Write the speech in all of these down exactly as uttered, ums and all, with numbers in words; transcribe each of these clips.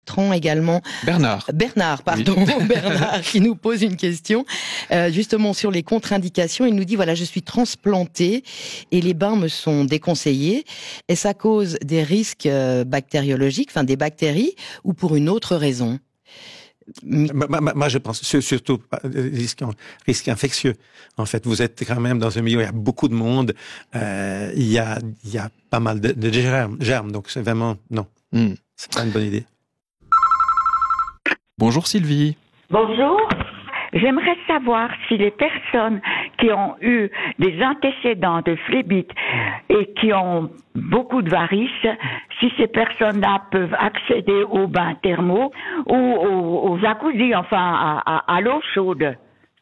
Bertrand également. Bernard. Bernard, pardon. Oui. Bernard qui nous pose une question euh, justement sur les contre-indications. Il nous dit, voilà, je suis transplanté et les bains me sont déconseillés. Est-ce à cause des risques euh, bactériologiques, enfin des bactéries, ou pour une autre raison ? Moi, moi, je pense surtout risque, risque infectieux. En fait, vous êtes quand même dans un milieu où il y a beaucoup de monde, euh, il y a, il y a pas mal de, de germes, germes, donc c'est vraiment, non, mm. c'est pas une bonne idée. Bonjour Sylvie. Bonjour. J'aimerais savoir si les personnes qui ont eu des antécédents de phlébite et qui ont beaucoup de varices, si ces personnes-là peuvent accéder aux bains thermaux ou aux, aux jacuzzis, enfin à, à, à l'eau chaude.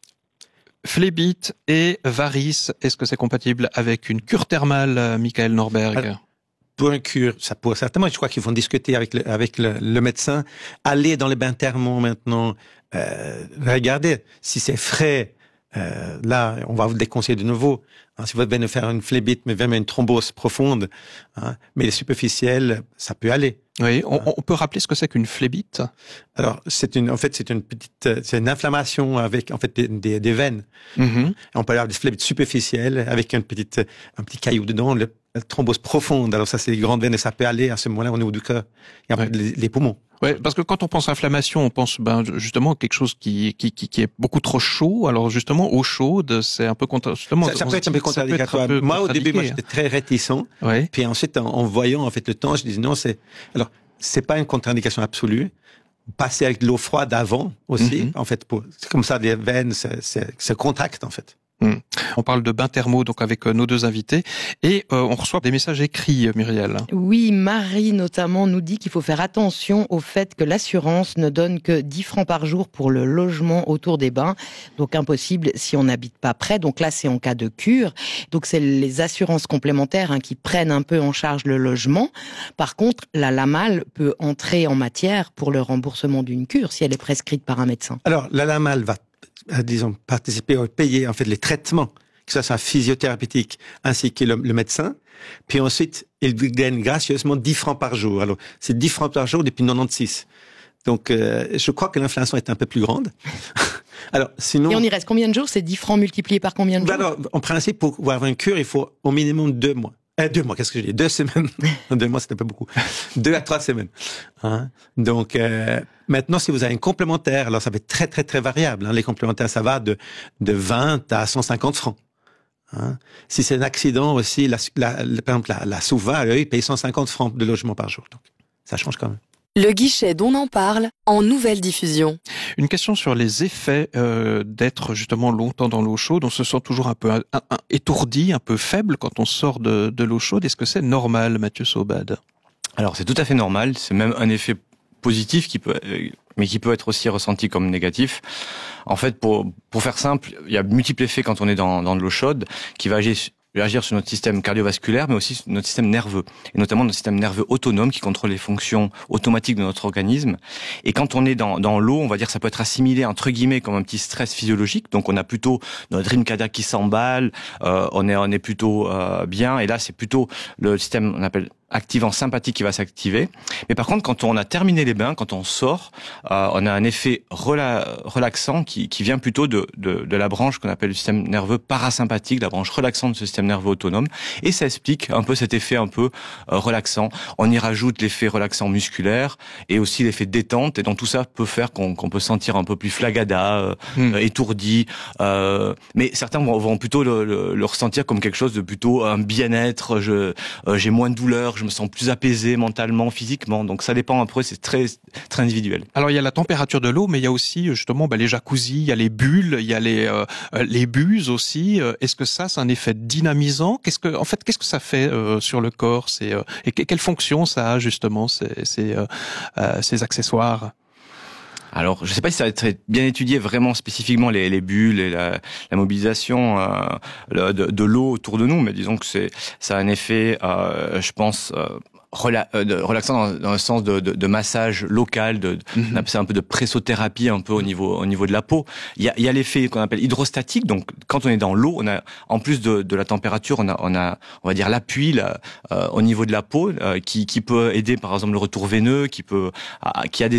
Phlébite et varices, est-ce que c'est compatible avec une cure thermale, Michael Norberg ? Alors, pour une cure, ça pourrait certainement. Je crois qu'ils vont discuter avec le, avec le, le médecin. Aller dans les bains thermaux maintenant. Euh, regardez, si c'est frais, euh, là, on va vous le déconseiller de nouveau. Hein, si vous venez faire une phlébite, mais même une thrombose profonde, hein, mais les superficielles, ça peut aller. Oui, on, on peut rappeler ce que c'est qu'une phlébite ? Alors, c'est une, en fait, c'est une petite, c'est une inflammation avec, en fait, des, des, des veines. Mm-hmm. On peut avoir des phlébites superficielles avec une petite, un petit caillou dedans, le, la thrombose profonde. Alors ça, c'est les grandes veines et ça peut aller à ce moment-là au niveau du cœur et après ouais. les, les poumons. Ouais, parce que quand on pense inflammation, on pense ben justement quelque chose qui qui qui, qui est beaucoup trop chaud. Alors justement, eau chaude, c'est un peu contre. Justement, ça, ça peut être un peu contre-indicatoire. Moi, au début, moi, j'étais très réticent. Ouais. Puis ensuite, en, en voyant en fait le temps, je disais non, c'est alors c'est pas une contre-indication absolue. Passer avec de l'eau froide avant aussi, mm-hmm. en fait, pour c'est comme ça, les veines se, se, se contractent en fait. Mmh. On parle de bains thermaux donc avec euh, nos deux invités et euh, on reçoit des messages écrits, Muriel. Oui, Marie notamment nous dit qu'il faut faire attention au fait que l'assurance ne donne que dix francs par jour pour le logement autour des bains, donc impossible si on n'habite pas près. Donc là, c'est en cas de cure. Donc c'est les assurances complémentaires hein, qui prennent un peu en charge le logement. Par contre, la LAMAL peut entrer en matière pour le remboursement d'une cure si elle est prescrite par un médecin. Alors la LAMAL va disons, participer ou payer, en fait, les traitements, que ce soit physiothérapeutique, ainsi que le, le médecin. Puis ensuite, il gagne gracieusement dix francs par jour. Alors, c'est dix francs par jour depuis quatre-vingt-seize. Donc, euh, je crois que l'inflation est un peu plus grande. Alors, sinon. Et on y reste combien de jours? C'est dix francs multipliés par combien de jours? Alors, en principe, pour avoir une cure, il faut au minimum deux mois. Euh, deux mois, qu'est-ce que je dis? Deux semaines. Deux mois, c'est un peu beaucoup. Deux à trois semaines. Hein? Donc, euh, maintenant, si vous avez une complémentaire, alors ça va être très, très, très variable. Hein? Les complémentaires, ça va de, de vingt à cent cinquante francs. Hein? Si c'est un accident aussi, la, la, la, par exemple, la, la Souva, elle paye cent cinquante francs de logement par jour. Donc, ça change quand même. Le guichet d'On en parle en nouvelle diffusion. Une question sur les effets euh, d'être justement longtemps dans l'eau chaude. On se sent toujours un peu un, un, étourdi, un peu faible quand on sort de, de l'eau chaude. Est-ce que c'est normal, Mathieu Saubade? Alors c'est tout à fait normal. C'est même un effet positif qui peut, mais qui peut être aussi ressenti comme négatif. En fait, pour pour faire simple, il y a multiples effets quand on est dans, dans de l'eau chaude qui va agir agir sur notre système cardiovasculaire, mais aussi sur notre système nerveux, et notamment notre système nerveux autonome qui contrôle les fonctions automatiques de notre organisme. Et quand on est dans, dans l'eau, on va dire que ça peut être assimilé entre guillemets comme un petit stress physiologique. Donc on a plutôt notre rythme cardiaque qui s'emballe, euh, on est on est plutôt euh, bien. Et là, c'est plutôt le système on appelle activant sympathique qui va s'activer. Mais par contre, quand on a terminé les bains, quand on sort, euh, on a un effet rela- relaxant qui, qui vient plutôt de, de, de la branche qu'on appelle le système nerveux parasympathique, la branche relaxante de ce système nerveux autonome. Et ça explique un peu cet effet un peu euh, relaxant. On y rajoute l'effet relaxant musculaire et aussi l'effet détente. Et donc tout ça peut faire qu'on, qu'on peut sentir un peu plus flagada, euh, mmh. euh, étourdi. Euh, mais certains vont, vont plutôt le, le, le ressentir comme quelque chose de plutôt un bien-être. Je, euh, j'ai moins de douleur. Je me sens plus apaisé mentalement, physiquement. Donc ça dépend un peu, c'est très très individuel. Alors il y a la température de l'eau, mais il y a aussi justement bah, les jacuzzis, il y a les bulles, il y a les euh, les buses aussi. Est-ce que ça, c'est un effet dynamisant? Qu'est-ce que en fait, qu'est-ce que ça fait euh, sur le corps? C'est euh, et que, quelle fonction ça a justement ces ces, euh, euh, ces accessoires? Alors, je ne sais pas si ça va être bien étudié vraiment spécifiquement les, les bulles et la, la mobilisation euh, de, de l'eau autour de nous, mais disons que c'est ça a un effet, euh, je pense. Euh, Rela- euh, de, relaxant dans, dans le sens de, de, de massage local, de, mm-hmm. on appelle ça un peu de pressothérapie un peu au niveau au niveau de la peau. Il y a, il y a l'effet qu'on appelle hydrostatique. Donc quand on est dans l'eau, on a en plus de, de la température, on a on a on va dire l'appui là, euh, au niveau de la peau euh, qui qui peut aider par exemple le retour veineux, qui peut euh, qui a des